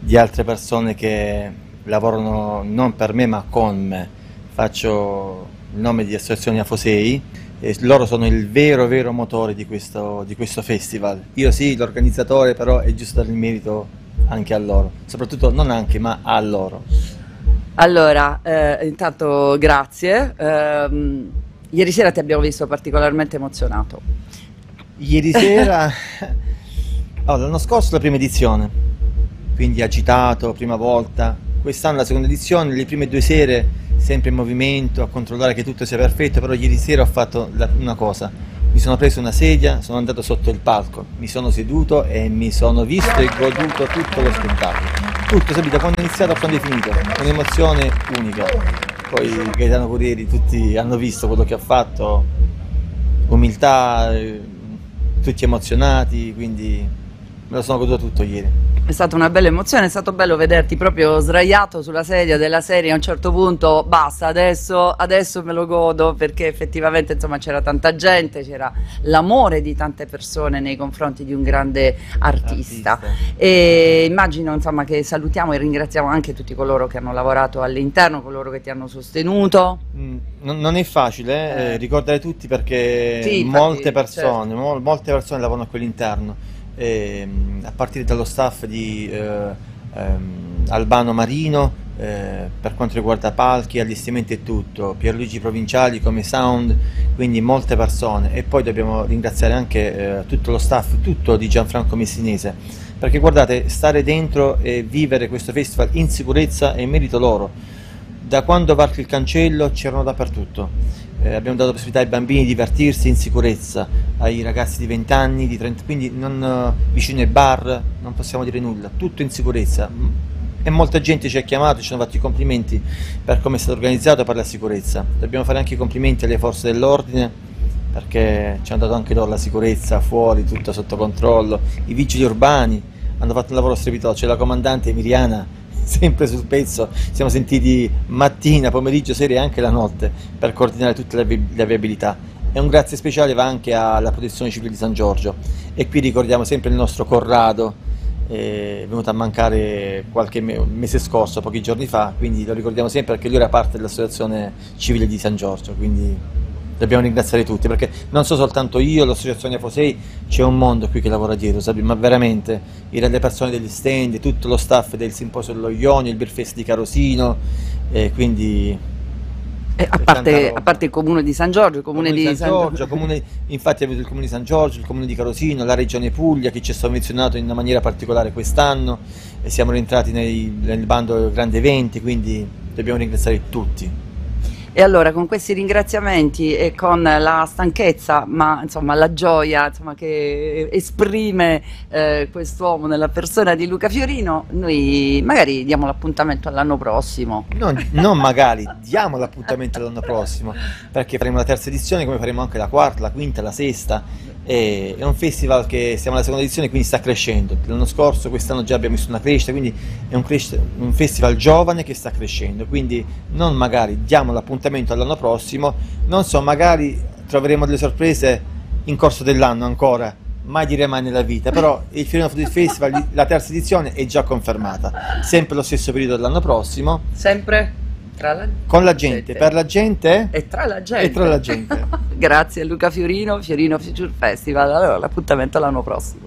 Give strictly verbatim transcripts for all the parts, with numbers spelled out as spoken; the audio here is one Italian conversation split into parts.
di altre persone che lavorano non per me ma con me. Faccio il nome di Associazione Afosei e loro sono il vero vero motore di questo, di questo festival. Io sì, l'organizzatore, però è giusto dare il merito anche a loro, soprattutto non anche ma a loro. Allora, eh, intanto grazie. Ehm, ieri sera ti abbiamo visto particolarmente emozionato. Ieri sera, oh, l'anno scorso la prima edizione, quindi agitato, prima volta. Quest'anno la seconda edizione, le prime due sere sempre in movimento, a controllare che tutto sia perfetto, però ieri sera ho fatto la, una cosa, mi sono preso una sedia, sono andato sotto il palco, mi sono seduto e mi sono visto e goduto tutto lo spettacolo. Tutto, sapete, da quando è iniziato a quando è finito, un'emozione unica. Poi Gaetano Curieri, tutti hanno visto quello che ha fatto, umiltà, eh, tutti emozionati, quindi me lo sono goduto tutto ieri. È stata una bella emozione, è stato bello vederti proprio sdraiato sulla sedia della serie. A un certo punto basta, adesso, adesso me lo godo, perché effettivamente insomma c'era tanta gente, c'era l'amore di tante persone nei confronti di un grande artista, artista. E immagino insomma che salutiamo e ringraziamo anche tutti coloro che hanno lavorato all'interno, coloro che ti hanno sostenuto. Mm, non, non è facile eh, eh. ricordare tutti, perché sì, molte infatti, persone, certo. mo, molte persone lavorano a quell'interno. Eh, a partire dallo staff di eh, ehm, Albano Marino eh, per quanto riguarda palchi, allestimenti e tutto, Pierluigi Provinciali come sound, quindi molte persone, e poi dobbiamo ringraziare anche eh, tutto lo staff, tutto di Gianfranco Messinese, perché guardate, stare dentro e vivere questo festival in sicurezza è merito loro. Da quando varchi il cancello c'erano dappertutto. Eh, abbiamo dato possibilità ai bambini di divertirsi in sicurezza, ai ragazzi di venti anni, di trenta, quindi non uh, vicino ai bar, non possiamo dire nulla, tutto in sicurezza. E molta gente ci ha chiamato, ci hanno fatto i complimenti per come è stato organizzato e per la sicurezza. Dobbiamo fare anche i complimenti alle forze dell'ordine, perché ci hanno dato anche loro la sicurezza fuori, tutto sotto controllo. I vigili urbani hanno fatto un lavoro strepitoso, c'è la comandante Emiliana sempre sul pezzo, siamo sentiti mattina, pomeriggio, sera e anche la notte per coordinare tutte le, vi le viabilità. E un grazie speciale va anche alla Protezione Civile di San Giorgio, e qui ricordiamo sempre il nostro Corrado, eh, è venuto a mancare qualche me mese scorso, pochi giorni fa, quindi lo ricordiamo sempre perché lui era parte dell'Associazione Civile di San Giorgio, quindi dobbiamo ringraziare tutti, perché non so soltanto io, l'Associazione Afosei, c'è un mondo qui che lavora dietro, sapi? Ma veramente, le persone degli stand, tutto lo staff del Simposio dello Ionio, il Beer Fest di Carosino, e quindi... Eh, a, parte, a parte il comune di San Giorgio, il comune, comune di San Giorgio, Giorgio. Comune, infatti avete il comune di San Giorgio, il comune di Carosino, la regione Puglia che ci ha sovvenzionato in una maniera particolare quest'anno, e siamo rientrati nei, nel bando grandi eventi, quindi dobbiamo ringraziare tutti. E allora con questi ringraziamenti e con la stanchezza, ma insomma la gioia insomma, che esprime eh, quest'uomo nella persona di Luca Fiorino, noi magari diamo l'appuntamento all'anno prossimo. Non, non magari, diamo l'appuntamento all'anno prossimo, perché faremo la terza edizione, come faremo anche la quarta, la quinta, la sesta. E è un festival che siamo alla seconda edizione, quindi sta crescendo. L'anno scorso, quest'anno già abbiamo visto una crescita, quindi è un, un festival giovane che sta crescendo, quindi non magari, diamo l'appuntamento all'anno prossimo, non so, magari troveremo delle sorprese in corso dell'anno ancora, mai dire mai nella vita, però il Fiorino Food Festival, la terza edizione è già confermata, sempre lo stesso periodo dell'anno prossimo. Sempre? Tra la con la gente, gente, per la gente e tra la gente. E tra la gente. Grazie a Luca Fiorino, Fiorino Future Festival. Allora l'appuntamento l'anno prossimo.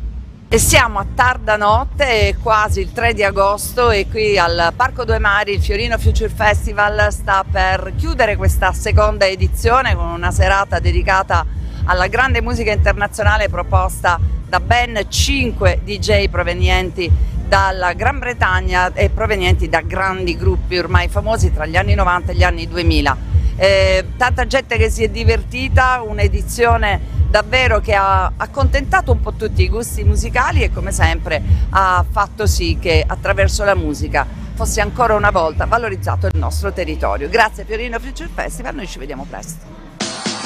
E siamo a tarda notte, quasi il tre di agosto, e qui al Parco Due Mari il Fiorino Future Festival sta per chiudere questa seconda edizione con una serata dedicata alla grande musica internazionale proposta da ben cinque D J provenienti dalla Gran Bretagna e provenienti da grandi gruppi ormai famosi tra gli anni novanta e gli anni duemila. Eh, tanta gente che si è divertita, un'edizione davvero che ha accontentato un po' tutti i gusti musicali e come sempre ha fatto sì che attraverso la musica fosse ancora una volta valorizzato il nostro territorio. Grazie Fiorino Future Festival, noi ci vediamo presto.